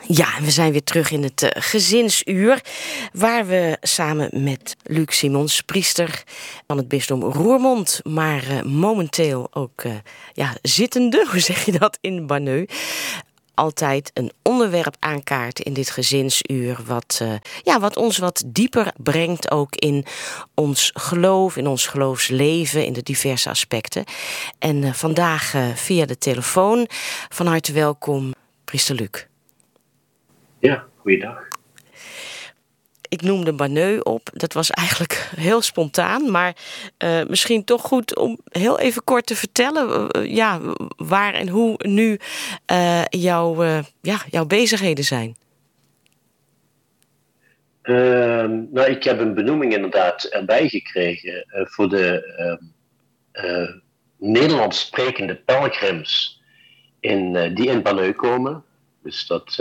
Ja, en we zijn weer terug in het gezinsuur, waar we samen met Luc Simons, priester van het bisdom Roermond, maar momenteel ook zittende, hoe zeg je dat, in Banneux, altijd een onderwerp aankaarten in dit gezinsuur wat ons wat dieper brengt ook in ons geloof, in ons geloofsleven, in de diverse aspecten. En vandaag via de telefoon van harte welkom, priester Luc. Ja, goeiedag. Ik noemde Banneux op. Dat was eigenlijk heel spontaan. Maar misschien toch goed om heel even kort te vertellen waar en hoe nu jouw bezigheden zijn. Ik heb een benoeming inderdaad erbij gekregen voor de Nederlands sprekende pelgrims die in Banneux komen. Dus dat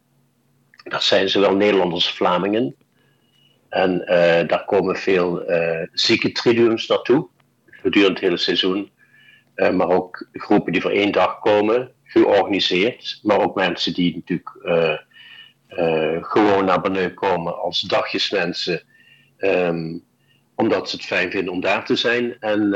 zijn zowel Nederlanders als Vlamingen. En daar komen veel zieke triduums naartoe, gedurende het hele seizoen. Maar ook groepen die voor 1 dag komen, georganiseerd. Maar ook mensen die natuurlijk gewoon naar Banneux komen als dagjesmensen. Omdat ze het fijn vinden om daar te zijn. En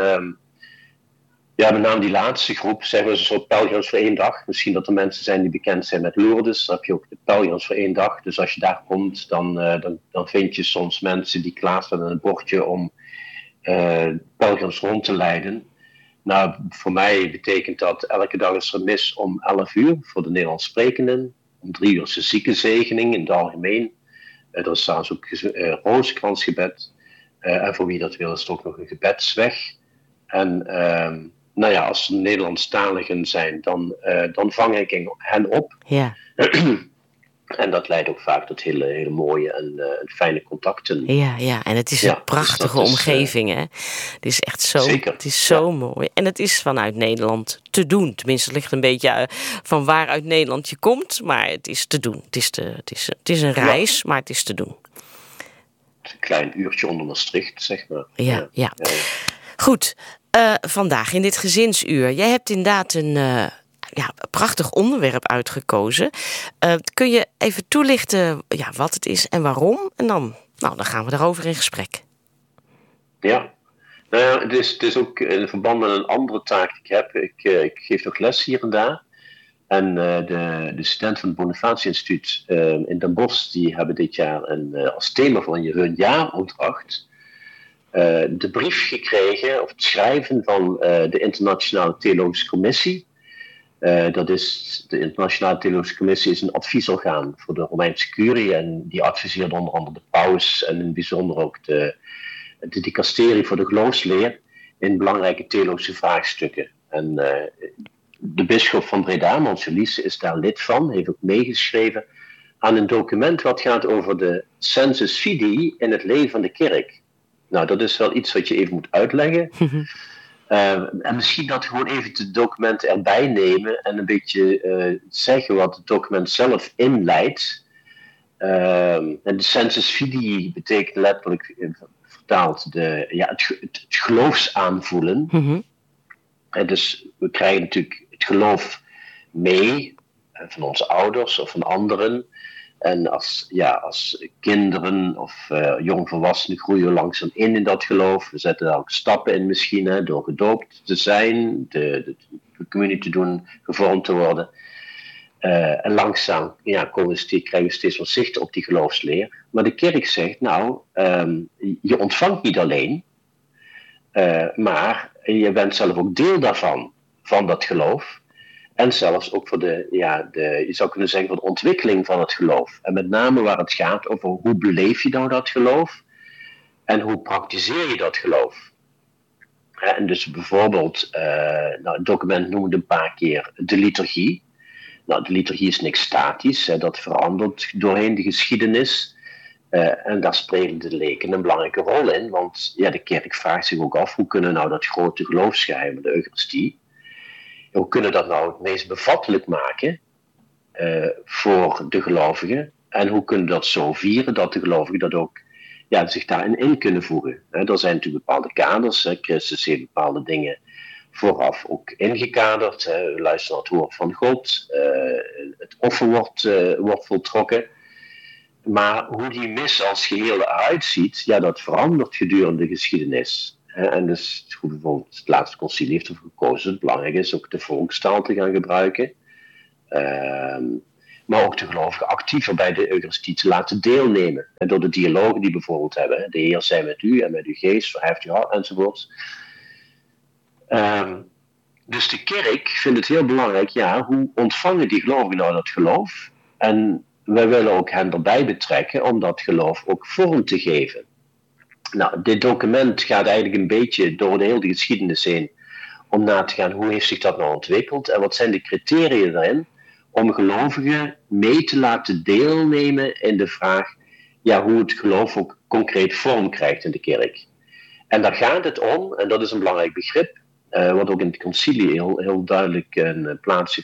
met name die laatste groep, zeggen we, een soort pelgrims voor 1 dag. Misschien dat er mensen zijn die bekend zijn met Lourdes. Dan heb je ook de pelgrims voor 1 dag. Dus als je daar komt, dan vind je soms mensen die klaarstaan aan het bordje om pelgrims rond te leiden. Nou, voor mij betekent dat elke dag is er mis om 11 uur voor de Nederlands sprekenden. Om 3 uur is de ziekenzegening in het algemeen. Er is trouwens ook rozenkransgebed. En voor wie dat wil is er ook nog een gebedsweg. En als er Nederlandstaligen zijn, dan vang ik hen op. Ja. En dat leidt ook vaak tot hele mooie en fijne contacten. Ja, en het is een prachtige omgeving, hè? Het is echt zo, zeker. Het is zo mooi. En het is vanuit Nederland te doen. Tenminste, het ligt een beetje van waar uit Nederland je komt, maar het is te doen. Het is een reis, maar het is te doen. Een klein uurtje onder Maastricht, zeg maar. Ja. Goed, vandaag in dit gezinsuur. Jij hebt inderdaad een prachtig onderwerp uitgekozen. Kun je even toelichten wat het is en waarom? En dan gaan we daarover in gesprek. Ja, het is ook in verband met een andere taak die ik heb. Ik geef nog les hier en daar. En de studenten van het Bonifatius-instituut in Den Bosch, die hebben dit jaar als thema van hun jaaropdracht de brief gekregen, of het schrijven van de Internationale Theologische Commissie. De Internationale Theologische Commissie is een adviesorgaan voor de Romeinse Curie en die adviseert onder andere de paus en in het bijzonder ook de dicasterie voor de geloofsleer in belangrijke theologische vraagstukken. En de bisschop van Breda, Monsieur Liesse, is daar lid van, heeft ook meegeschreven aan een document wat gaat over de sensus fidei in het leven van de kerk. Nou, dat is wel iets wat je even moet uitleggen. En misschien dat gewoon even de documenten erbij nemen en een beetje zeggen wat het document zelf inleidt. En de sensus fidei betekent letterlijk vertaald het geloofsaanvoelen. Mm-hmm. Dus we krijgen natuurlijk het geloof mee van onze ouders of van anderen. En als kinderen of jongvolwassenen groeien we langzaam in dat geloof. We zetten daar ook stappen in misschien, door gedoopt te zijn, de communie te doen, gevormd te worden. En langzaam krijgen we steeds wat zicht op die geloofsleer. Maar de kerk zegt, je ontvangt niet alleen, maar je bent zelf ook deel daarvan, van dat geloof. En zelfs ook voor je zou kunnen zeggen, voor de ontwikkeling van het geloof. En met name waar het gaat over hoe beleef je nou dat geloof? En hoe praktiseer je dat geloof? En dus bijvoorbeeld, het document noemde een paar keer de liturgie. Nou, de liturgie is niks statisch, dat verandert doorheen de geschiedenis. En daar spelen de leken een belangrijke rol in. Want de kerk vraagt zich ook af, hoe kunnen nou dat grote geloofsgeheim, de Eucharistie, hoe kunnen we dat nou het meest bevattelijk maken voor de gelovigen? En hoe kunnen we dat zo vieren dat de gelovigen dat ook zich daarin in kunnen voegen? Er zijn natuurlijk bepaalde kaders. Christus heeft bepaalde dingen vooraf ook ingekaderd. Luisteren naar het woord van God. Het het offer wordt voltrokken. Maar hoe die mis als geheel eruit ziet, ja, dat verandert gedurende de geschiedenis. En dus bijvoorbeeld het laatste concilie heeft ervoor gekozen dat het belangrijk is ook de volkstaal te gaan gebruiken. Maar ook de gelovigen actiever bij de Eucharistie te laten deelnemen. En door de dialogen die bijvoorbeeld hebben. De Heer zij met u en met uw geest, verheft uw hart enzovoort. Dus de kerk vindt het heel belangrijk, ja, hoe ontvangen die gelovigen nou dat geloof? En wij willen ook hen erbij betrekken om dat geloof ook vorm te geven. Nou, dit document gaat eigenlijk een beetje door de hele geschiedenis heen om na te gaan hoe heeft zich dat nou ontwikkeld en wat zijn de criteria daarin om gelovigen mee te laten deelnemen in de vraag ja, hoe het geloof ook concreet vorm krijgt in de kerk. En daar gaat het om, en dat is een belangrijk begrip, wat ook in het concilie heel duidelijk een plaats heeft